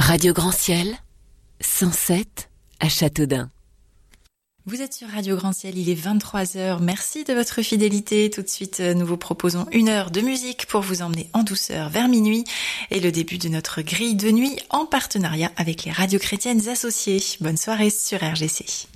Radio Grand Ciel, 107 à Châteaudun. Vous êtes sur Radio Grand Ciel, il est 23h. Merci de votre fidélité. Tout de suite, nous vous proposons 1 heure de musique pour vous emmener en douceur vers minuit et le début de notre grille de nuit en partenariat avec les radios chrétiennes associées. Bonne soirée sur RGC.